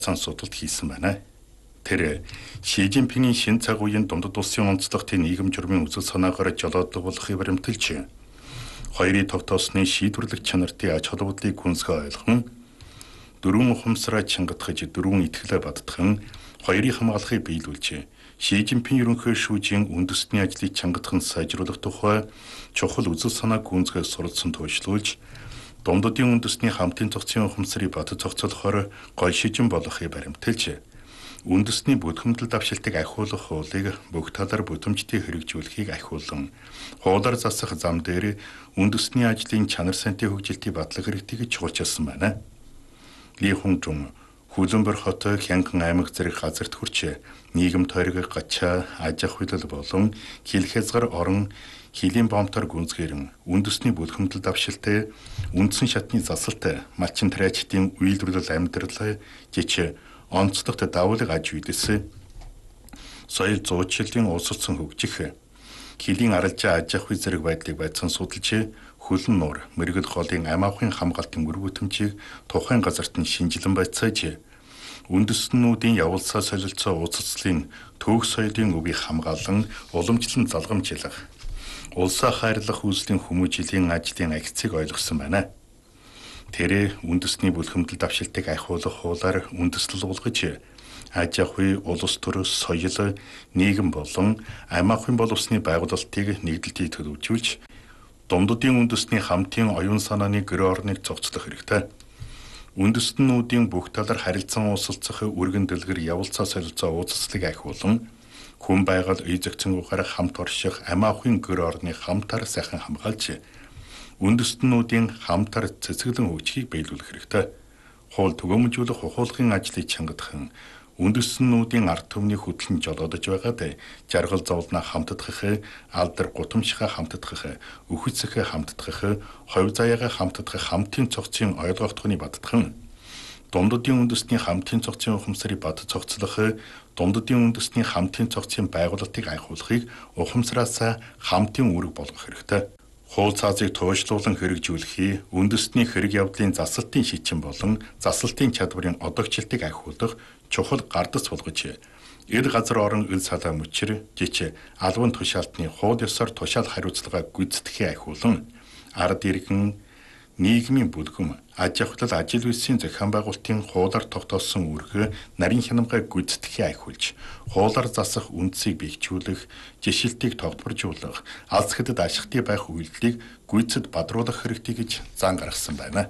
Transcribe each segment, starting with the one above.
судалт хийсэн байна. Тэр Ши Жинпингийн шин цаг үеийн дундад улсын онцлогын нийгэм журмын үзэл санаагаар жолоодлуулахыг баримталж, хоёрын тогтоосны шийдвэрлэх чанартын ач холбогдлыг гүнзгий ойлгон, дөрвөн ухамсараа чангадахж дөрвөн итгэлээ баттган хоёрыг хамгаалахыг биелүүлж, Ши Жинпин ерөнхий шүүжийн үндэсний ажлыг чангадах нь сайжруулах тухай чухал үзэл санааг гүнзгий суралцсан туйшлуулж, дундадын үндэсний хамтын цогцын ухамсарыг бат цогцолохоор гол шижин болохыг баримталж, үндэсний бүдгэмдэл давшилтыг ахиулах хуулийг бүх талаар бүтэмжтэй хэрэгжүүлэхийг ахиулан, хуулаар засах зам дээр үндэсний ажлын чанар сантын хөгжилтийг батлах хэрэгтэйг чухалчилсан байна. Ли Хунжун Хүлэмбэр хот Хянган аймаг зэрэг газарт хүрч нийгэм тойрог гачаа аж ахуй болон хил хязгаар орон хилийн бомтор гүнзгээрэн үндэсний бүлхэмдэл давшилтай үндсэн шатны засалтай малчин тариачдын үйлдвэрлэл амьдрал жич онцлогт давуулыг аж үйдэс соёл зуучилын уусарсан хөгжих хилийн аралжаа аж ахуй зэрэг байдлыг байцсан судалж хөлн нуур мэрэгэл хоолын ам ахуйн хамгаалтын үр бүтэмжийг тухайн газарт нь шинжилэн байцааж үндэстнүүдийн явуулсаа солилцоо ууццлын төвх соёлын өвийг хамгаалан уламжлан залгамжлах улсаа хайрлах үзлийн хүмүүжлийн ажлын агцыг ойлгосон байна. Тэр үндэсний бүлхэмдэл давшилтыг ахиулах хуулаар үндэслэл болгож аж ахуй, улс төр, соёл, нийгэм болон ам ахуйн боловсны байгуулалтыг нэгдэлтийг төлөвлөж, дундадын үндэсний хамтын оюун санааны гэр орныг зохицох хэрэгтэй. Үндэстнүүдийн бүх талаар харилцан уулзах үргэн дэлгэр явуулсаа солилцоо уулзалтыг ахиулан, хүн байгаль үй зохицонгүйгээр хамт орших ам ахуйн гэр орны хамтар сайхан хамгаалж, үндэстнүүдийн хамтар цэцгэлэн хөгжихийг биелүүлэх хэрэгтэй. Хууль түгээмжүүлэх ухуулгын ажлыг чангадахан, үндэстнүүдийн ард түмний хөтлөн жолоодож байгаад жаргал зовлоноо хамтдах, алдар гутамшихаа хамтдах, үхэлцэхээ хамтдах, ховь заяагаа хамтдах хамтын цогцын ойлгогдохны баттгах, дундадын үндэсний хамтын цогцын ухамсарыг бат цогцлох, дундадын үндэсний хамтын цогцын байгуулалтыг айхуулахыг ухамсараас хамтын үүрэг болгох хэрэгтэй. Хууль цаазыг туйшлуулан хэрэгжүүлэхий үндэсний хэрэг явдлын засалтын шичин болон засалтын чадварын одогчлтыг ахиулах чухал гардас болгож, эр газар орон ил салаа мөчр жич албан тушаалтны хууль ёсоор тушаал хариуцлага гүйцэтгэхээ ахиулан, ард иргэн нийгмийн бүлгэм аж ахуйлал ажил үйлсийн зохион байгуулалтын хуулаар тогтоосон үүрэг нарийн хянамгай гүйцэтгэхээ ахиулж, хуулаар засах үндсийг бэхжүүлэх, жишилтийг тогтворжуулах, алс хэдэд ашигтай байх үйлдэлийг гүйцэд бадруулах хэрэгтэй гэж зан гаргасан байна.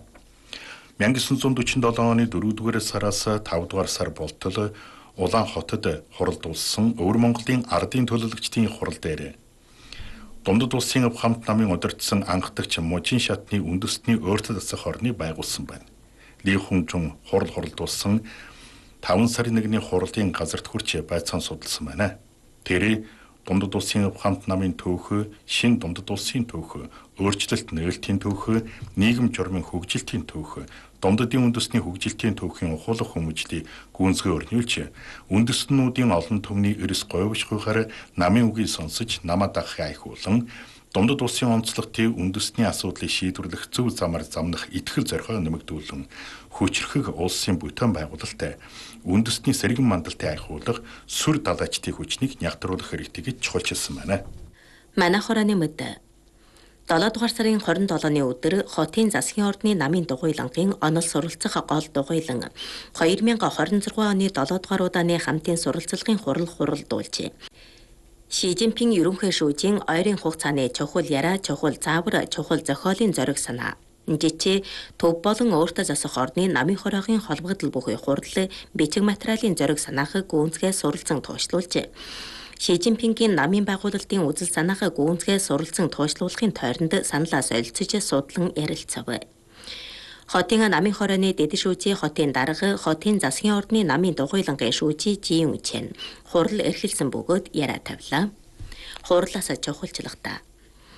1947 оны 4-р сараас 5-р сар болтол Улаан хотод хуралдуулсан Өвөр Монголын ардын төлөөлөгчдийн хурал дээр дундад улсын хамт намын удирдсан анхдагч мужийн шатны үндэсний өөртөө засах орныг байгуулсан байна. Ли Хунжун хуралдуулсан 5 сарын 1-ний хурлын газарт хүрч байцаан судалсан байна. Тэр дундад улсын хамт намын төөхөө, шин дундад улсын төөхөө, өөрчлөлт нээлтийн төөхөө, нийгэм журмын хөгжилтийн төөхөө, дундадын үндэсний хөгжилтийн төөхийн ухуулах хүмүүжлийг гүнзгий өрнүүлж, үндэстнүүдийн олон түмний эрс говьшгүйгээр намын үгийг сонсож намаа дагахыг айхуулан, дундад улсын онцлогтын үндэсний асуудлыг шийдвэрлэх зөв замаар замнах итгэл зорилгоо нэмэгдүүлэн, хүчрхэг улсын бүтээн байгуулалтай үндэсний сэргэн мандалтыг айхуулах сүр далайчдын хүчнийг нягтруулах хэрэгтэй гэж чухалчилсан байна. Манай хорооны мэд 7-р сарын 27-ны өдөр хотын засгийн ордны намын дугуйлангийн онол суралцах гол дугуйлан 2026 оны 7-р удааны хамтын суралцлагын хуралдуулжээ. Ши Жинпин ерөнхий шүүжийн ойрын хугацааны чухал яриа, чухал заавар, чухал зохиолын зориг санаа. Жичээ төв болон өөртөө засах орны намын хороогийн холбогдол бүхий хурал бичиг материалын зориг санаах гүнзгий суралцсан туушлуулжээ. Ши Жинпингийн намын байгуулалтын үзэл санаах гүнзгий суралцсан туушлуулахын тойронд саналаа солилцож судлан ярилцав. Хотын намын хорооны дэд шүүжийн хотын дарга, хотын засгийн ордны намын дугуйлангийн шүүжийн Жин Үчэн хурал эрхэлсэн бөгөөд яриа тавилаа. Хурлаас чухалчлагта.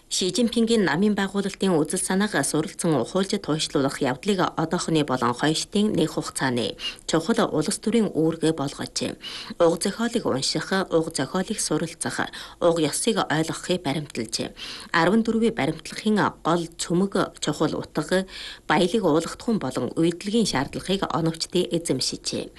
Ши Жинпингийн намын байгуулалтын үзэл санааг суралцсан ухуулж туйшлуулах явдлыг одоохны болон хойштын нэг хугацааны чухал улс төрийн үүрэг болгож, уг зохиолыг унших, уг зохиолыг суралцах, уг ёсыг ойлгохыг баримталж, 14-ийн баримтлагын гол цөмөг чухал утга, баялаг уулгах хүн болон үйлдэлгийн шаардлагыг оновчтой эзэмшиж,